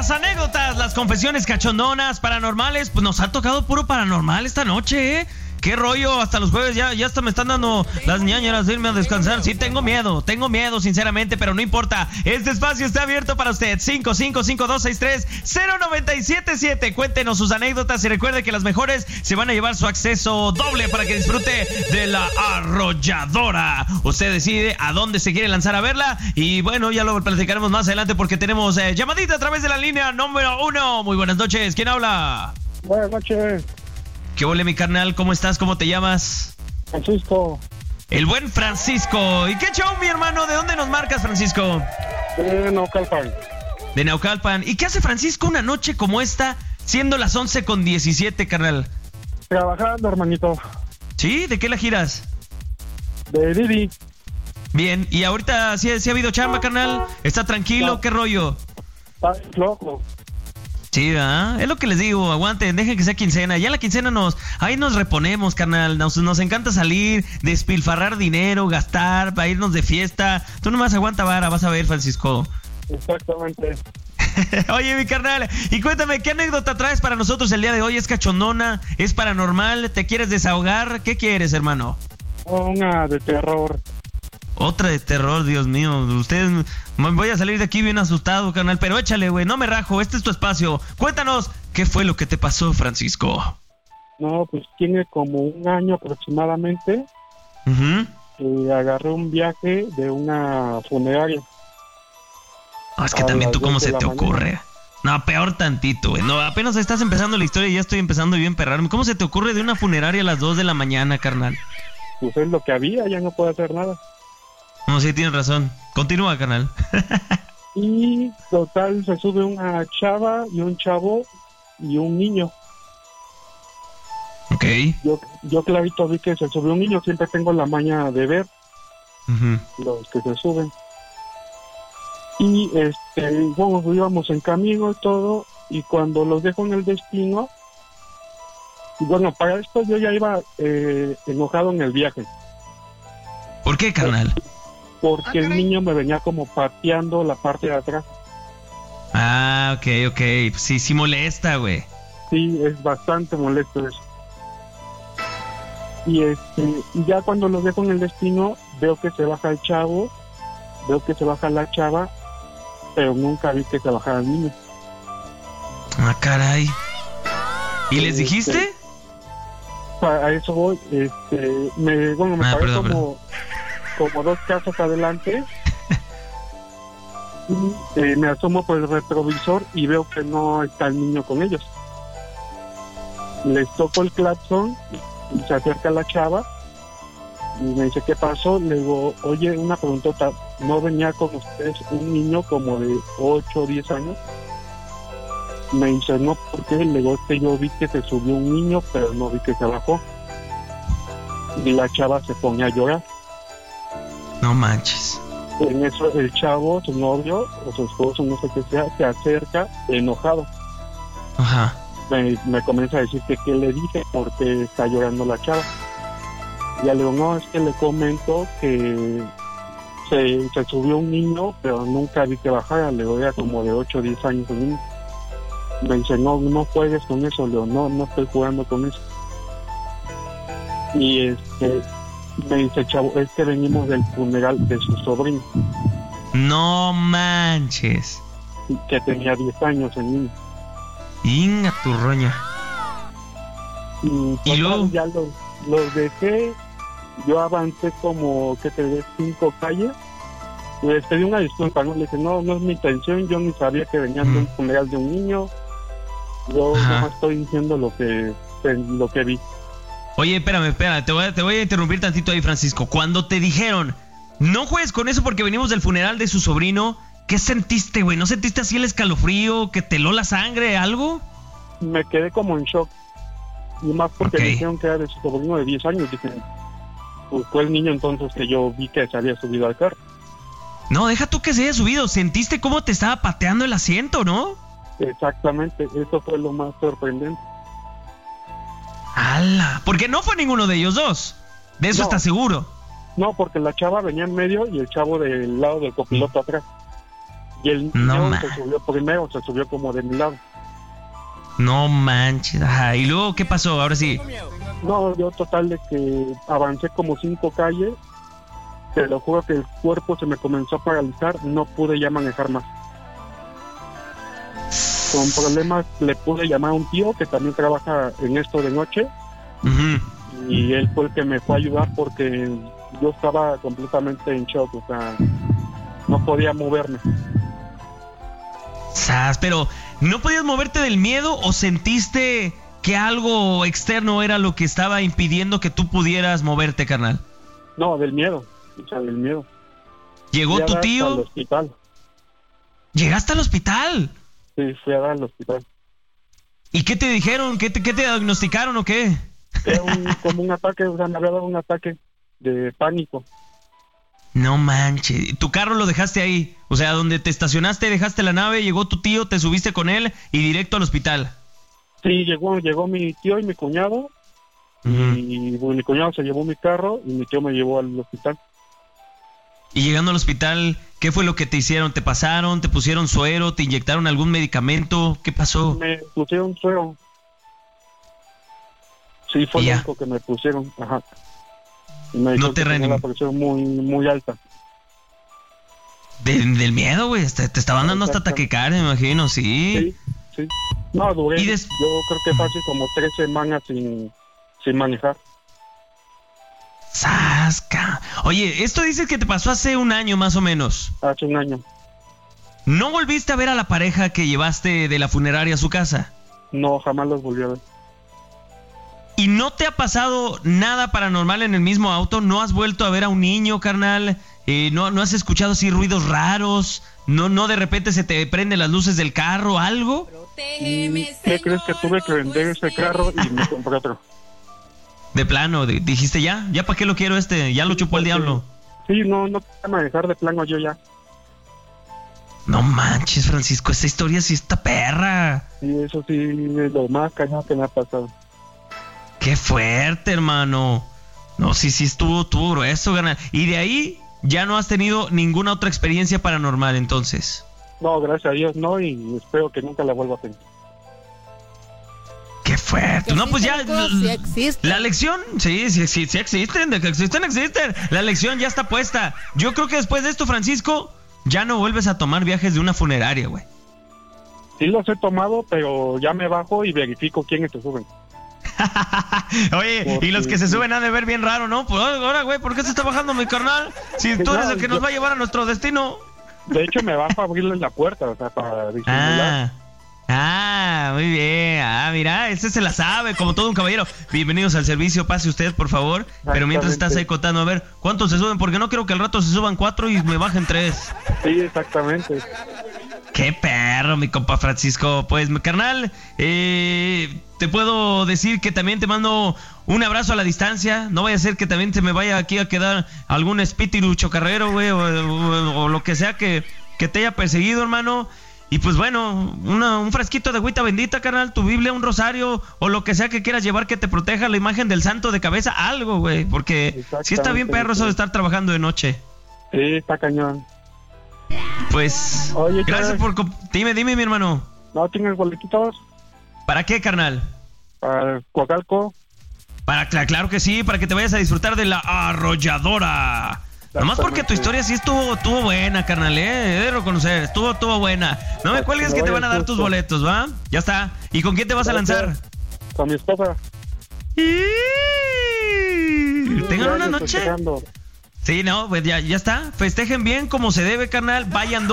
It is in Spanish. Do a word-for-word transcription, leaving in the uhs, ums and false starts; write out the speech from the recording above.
Las anécdotas, las confesiones cachondonas, paranormales. Pues nos ha tocado puro paranormal esta noche, ¿eh? ¿Qué rollo? Hasta los jueves ya, ya hasta me están dando las ñañeras de irme a descansar. Sí, tengo miedo, tengo miedo, sinceramente, pero no importa. Este espacio está abierto para usted. cinco cinco cinco dos seis tres cero nueve siete siete. Cuéntenos sus anécdotas y recuerde que las mejores se van a llevar su acceso doble para que disfrute de La Arrolladora. Usted decide a dónde se quiere lanzar a verla y bueno, ya lo platicaremos más adelante porque tenemos eh, llamadita a través de la línea número uno. Muy buenas noches, ¿quién habla? Buenas noches. ¿Qué ole, mi carnal? ¿Cómo estás? ¿Cómo te llamas? Francisco. El buen Francisco. ¿Y qué show, mi hermano? ¿De dónde nos marcas, Francisco? De Naucalpan. De Naucalpan. ¿Y qué hace Francisco una noche como esta, siendo las once con diecisiete, carnal? Trabajando, hermanito. ¿Sí? ¿De qué la giras? De Didi. Bien. ¿Y ahorita sí, sí ha habido chamba, carnal? ¿Está tranquilo? No. ¿Qué rollo? Está loco. Sí, ¿verdad? Es lo que les digo, aguanten, dejen que sea quincena. Ya en la quincena nos, ahí nos reponemos, carnal. Nos, nos encanta salir, despilfarrar dinero, gastar, para irnos de fiesta. Tú nomás aguanta vara, vas a ver, Francisco. Exactamente. Oye, mi carnal, y cuéntame, ¿qué anécdota traes para nosotros el día de hoy? ¿Es cachondona? ¿Es paranormal? ¿Te quieres desahogar? ¿Qué quieres, hermano? Una de terror. Otra de terror, Dios mío. Ustedes, voy a salir de aquí bien asustado, carnal. Pero échale, güey, no me rajo. Este es tu espacio. Cuéntanos, ¿qué fue lo que te pasó, Francisco? No, pues tiene como un año aproximadamente. Uh-huh. Que agarré un viaje de una funeraria. Oh, es que A también tú, las ¿cómo dos de se la te mañana. ocurre? No, peor tantito, güey. No, apenas estás empezando la historia y ya estoy empezando yo a emperrarme. ¿Cómo se te ocurre de una funeraria a las dos de la mañana, carnal? Pues es lo que había, ya no puedo hacer nada. No, sí, tienes razón. Continúa, carnal. Y total, se sube una chava y un chavo y un niño. Ok. Yo, yo clarito vi que se subió un niño, siempre tengo la maña de ver Uh-huh. los que se suben. Y este, bueno, íbamos en camino y todo, y cuando los dejo en el destino, y bueno, para esto yo ya iba eh, enojado en el viaje, ¿Por qué, carnal? porque Ah, el caray. niño me venía como pateando la parte de atrás. Ah, ok, ok. Sí, sí molesta, güey. Sí, es bastante molesto eso. Y este, y ya cuando los dejo en el destino, veo que se baja el chavo, veo que se baja la chava, pero nunca vi que se bajara el niño. Ah, caray. ¿Y les Este, dijiste? A a eso voy, este, me, bueno, me Ah, paré perdón, como, como dos casas adelante y eh, me asomo por el retrovisor y veo que no está el niño con ellos. Les toco el claxon y se acerca la chava y me dice, ¿qué pasó? Le digo, oye, una preguntota, ¿no venía con ustedes un niño como de ocho o diez años? Me dice, no, ¿por qué? Le digo, que yo vi que se subió un niño, pero no vi que se bajó. Y la chava se pone a llorar. No manches. En eso el chavo, su novio o su esposo, no sé qué sea, se acerca enojado. Ajá. Me, me comienza a decir que qué le dije, porque está llorando la chava. Y ya le digo, no, es que le comento que se, se subió un niño, pero nunca vi que bajara. Le digo, era como de ocho o diez años el niño. Me dice, no, no juegues con eso. Le digo, no, no estoy jugando con eso. Y este, me dice, chavo, es que venimos del funeral de su sobrino, No manches. que tenía diez años el niño. Inga tu roña. Y, ¿Y total, luego? ya los, los dejé. Yo avancé como, que te dé cinco calles. Les pedí una disculpa, ¿no? Le dije, no, no es mi intención. Yo ni sabía que venían de un Mm. funeral de un niño. Yo Ajá. no estoy diciendo lo que, lo que vi. Oye, espérame, espérame, te voy, a, te voy a interrumpir tantito ahí, Francisco. Cuando te dijeron, no juegues con eso porque venimos del funeral de su sobrino, ¿qué sentiste, güey? ¿No sentiste así el escalofrío, que te heló la sangre, algo? Me quedé como en shock. Y más porque Ok. me dijeron que era de su sobrino de diez años. Dije, pues fue el niño entonces que yo vi que se había subido al carro. No, deja tú que se haya subido. Sentiste cómo te estaba pateando el asiento, ¿no? Exactamente, eso fue lo más sorprendente. ¡Hala! Porque no fue ninguno de ellos dos. De eso No. estás seguro. No, porque la chava venía en medio y el chavo del lado del copiloto atrás. Y el No niño ma- se subió primero, se subió como de mi lado. No manches. Ajá. ¿Y luego qué pasó? Ahora sí. No, yo total de que avancé como cinco calles. Te lo juro que el cuerpo se me comenzó a paralizar. No pude ya manejar más. Con problemas le pude llamar a un tío que también trabaja en esto de noche. Ujú. Y él fue el que me fue a ayudar porque yo estaba completamente en shock. O sea, no podía moverme. Sas, pero ¿no podías moverte del miedo o sentiste que algo externo era lo que estaba impidiendo que tú pudieras moverte, carnal? No, del miedo. O sea, del miedo. ¿Llegó Fui a tu dar Al tío? hospital. ¿Llegaste al hospital? Sí, fui a dar al hospital. ¿Y qué te dijeron? ¿Qué te, qué te diagnosticaron o qué? Era un, como un ataque, o sea, me había dado un ataque de pánico. No manches. ¿Tu carro lo dejaste ahí? O sea, donde te estacionaste, dejaste la nave, llegó tu tío, te subiste con él y directo al hospital. Sí, llegó, llegó mi tío y mi cuñado. Ujú. Y bueno, mi cuñado se llevó mi carro y mi tío me llevó al hospital. Y llegando al hospital, ¿qué fue lo que te hicieron? ¿Te pasaron? ¿Te pusieron suero? ¿Te inyectaron algún medicamento? ¿Qué pasó? Me pusieron suero. Sí, fue Y lo ya. único que me pusieron. Ajá. Y me No dijeron te que tenía reanim- la presión muy, muy alta. De- del miedo, güey. Te, te estaban dando hasta Exacto. taquicardia, me imagino, sí. Sí, sí. No, duré. Y des- Yo creo que fácil como tres semanas sin, sin manejar. Sasca. Oye, esto dices que te pasó hace un año más o menos. Hace un año. ¿No volviste a ver a la pareja que llevaste de la funeraria a su casa? No, jamás los volví a ver. ¿Y no te ha pasado nada paranormal en el mismo auto? ¿No has vuelto a ver a un niño, carnal? Eh, ¿no, ¿No has escuchado así ruidos raros? ¿No, no de repente se te prenden las luces del carro? ¿Algo? ¿Y qué crees que tuve que vender ese carro y me compré otro? De plano, de- dijiste ya, ya para qué lo quiero este, ya lo chupó el diablo. Sí, no, no puedo manejar de plano yo ya. No manches, Francisco, esta historia sí está perra. Y eso sí es lo más cañón que me ha pasado. Qué fuerte, hermano. No, sí, sí estuvo, estuvo grueso, carnal. Y de ahí ya no has tenido ninguna otra experiencia paranormal, entonces. No, gracias a Dios no, y espero que nunca la vuelva a tener. Qué fuerte. No, pues ya. Sí existe. La lección, sí, sí, sí, sí existen, de que existen, existen. La lección ya está puesta. Yo creo que después de esto, Francisco, ya no vuelves a tomar viajes de una funeraria, güey. Sí los he tomado, pero ya me bajo y verifico quiénes se suben. Oye, Porque- y los que se suben han de ver bien raro, ¿no? Pues ahora, güey, ¿por qué se está bajando mi carnal? Si tú eres el que nos va a llevar a nuestro destino. De hecho, me bajo a abrirle la puerta, o sea, para disimular. Ah, ah, muy bien. Ah, mira, ese se la sabe, como todo un caballero. Bienvenidos al servicio, pase usted, por favor. Pero mientras estás ahí contando, a ver, ¿cuántos se suben? Porque no quiero que al rato se suban cuatro y me bajen tres. Sí, exactamente. Qué perro, mi compa Francisco. Pues, mi carnal, eh, te puedo decir que también te mando un abrazo a la distancia. No vaya a ser que también se me vaya aquí a quedar algún espíritu chocarrero, güey, o, o- o lo que sea que, que te haya perseguido, hermano. Y pues bueno, una- un frasquito de agüita bendita, carnal, tu Biblia, un rosario, o lo que sea que quieras llevar que te proteja la imagen del santo de cabeza, algo, güey. Porque sí está bien perro eso de estar trabajando de noche. Sí, está cañón. Pues, Oye, gracias Chávez. por... comp- Dime, dime, mi hermano. ¿No tienes boletitos ¿Para qué, carnal? para Coacalco? Para, cla- claro que sí, para que te vayas a disfrutar de la arrolladora. Nomás porque tu historia sí estuvo, estuvo buena, carnal, eh, he de reconocer, estuvo, estuvo buena. No me cuelgues que te van a dar tus boletos, ¿va? Ya está. ¿Y con quién te vas a lanzar? Con mi esposa. Tengan una Gracias, noche. festejando. Sí, no, pues ya, ya está. Festejen bien como se debe, carnal. Vayan